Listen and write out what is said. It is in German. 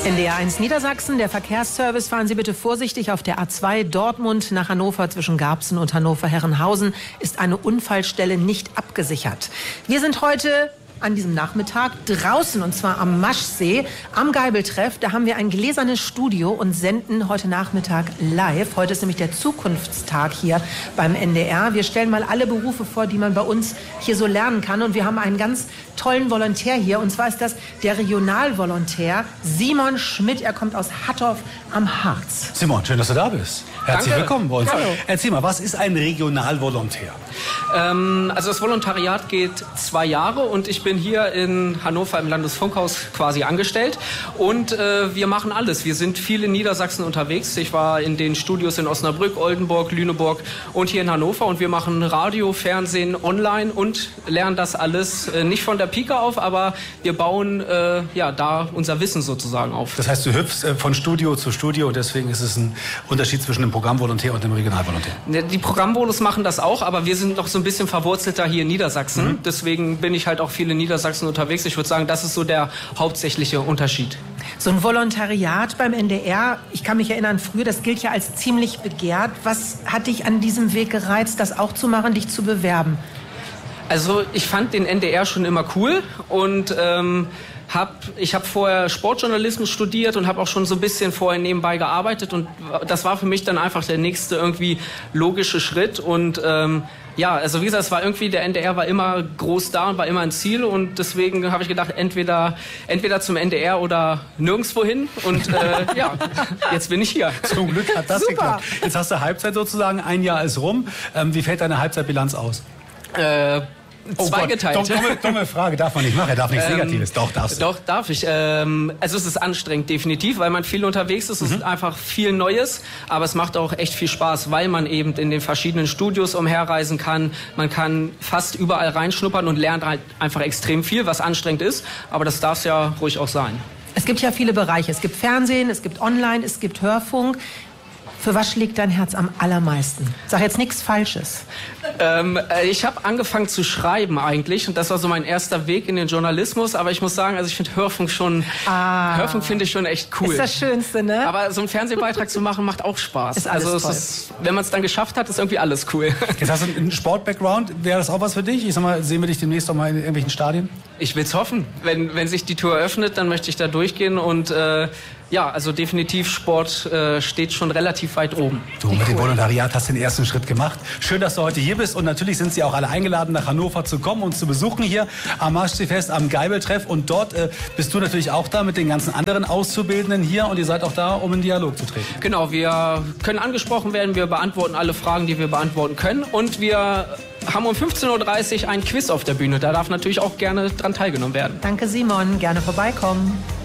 NDR1 Niedersachsen, der Verkehrsservice. Fahren Sie bitte vorsichtig auf der A2 Dortmund nach Hannover zwischen Garbsen und Hannover-Herrenhausen ist eine Unfallstelle nicht abgesichert. Wir sind heute an diesem Nachmittag draußen, und zwar am Maschsee, am Geibeltreff. Da haben wir ein gläsernes Studio und senden heute Nachmittag live. Heute ist nämlich der Zukunftstag hier beim NDR. Wir stellen mal alle Berufe vor, die man bei uns hier so lernen kann. Und wir haben einen ganz tollen Volontär hier. Und zwar ist das der Regionalvolontär Simon Schmidt. Er kommt aus Hattorf am Harz. Simon, schön, dass du da bist. Herzlich willkommen bei uns. Hallo. Erzähl mal, was ist ein Regionalvolontär? Also das Volontariat geht 2 Jahre und ich bin hier in Hannover im Landesfunkhaus quasi angestellt und wir machen alles. Wir sind viel in Niedersachsen unterwegs. Ich war in den Studios in Osnabrück, Oldenburg, Lüneburg und hier in Hannover und wir machen Radio, Fernsehen, online und lernen das alles nicht von der Pike auf, aber wir bauen da unser Wissen sozusagen auf. Das heißt, du hüpfst von Studio zu Studio und deswegen ist es ein Unterschied zwischen dem Programmvolontär und dem Regionalvolontär. Die Programmvolos machen das auch, aber wir sind noch so ein bisschen verwurzelter hier in Niedersachsen. Deswegen bin ich halt auch viel in Niedersachsen unterwegs. Ich würde sagen, das ist so der hauptsächliche Unterschied. So ein Volontariat beim NDR, ich kann mich erinnern, früher, das gilt ja als ziemlich begehrt. Was hat dich an diesem Weg gereizt, das auch zu machen, dich zu bewerben? Also ich fand den NDR schon immer cool und ich habe vorher Sportjournalismus studiert und habe auch schon so ein bisschen vorher nebenbei gearbeitet und das war für mich dann einfach der nächste irgendwie logische Schritt und also wie gesagt, der NDR war immer groß da und war immer ein Ziel und deswegen habe ich gedacht, entweder zum NDR oder nirgendwo hin und jetzt bin ich hier. Zum Glück hat das geklappt. Jetzt hast du Halbzeit sozusagen, 1 Jahr ist rum. Wie fällt deine Halbzeitbilanz aus? Zweigeteilt. Dumme Frage, darf man nicht machen, er darf nichts Negatives. Doch, darfst du. Doch, darf ich. Also es ist anstrengend, definitiv, weil man viel unterwegs ist. Es ist einfach viel Neues, aber es macht auch echt viel Spaß, weil man eben in den verschiedenen Studios umherreisen kann. Man kann fast überall reinschnuppern und lernt halt einfach extrem viel, was anstrengend ist. Aber das darf es ja ruhig auch sein. Es gibt ja viele Bereiche. Es gibt Fernsehen, es gibt Online, es gibt Hörfunk. Für was schlägt dein Herz am allermeisten? Sag jetzt nichts Falsches. Ich habe angefangen zu schreiben eigentlich und das war so mein erster Weg in den Journalismus. Aber ich muss sagen, also ich finde Hörfunk finde ich schon echt cool. Ist das Schönste, ne? Aber so einen Fernsehbeitrag zu machen macht auch Spaß. Ist alles toll. Wenn man es dann geschafft hat, ist irgendwie alles cool. Jetzt hast du einen Sport-Background. Wäre das auch was für dich? Ich sag mal, sehen wir dich demnächst auch mal in irgendwelchen Stadien? Ich will's hoffen. Wenn sich die Tour öffnet, dann möchte ich da durchgehen und also definitiv Sport steht schon relativ weit oben. Du mit dem Volontariat hast den ersten Schritt gemacht. Schön, dass du heute hier bist und natürlich sind Sie auch alle eingeladen, nach Hannover zu kommen und zu besuchen hier am Maschsee-Fest, am Geibeltreff. Und dort bist du natürlich auch da mit den ganzen anderen Auszubildenden hier und ihr seid auch da, um in Dialog zu treten. Genau, wir können angesprochen werden, wir beantworten alle Fragen, die wir beantworten können und wir haben um 15:30 Uhr ein Quiz auf der Bühne. Da darf natürlich auch gerne dran teilgenommen werden. Danke Simon, gerne vorbeikommen.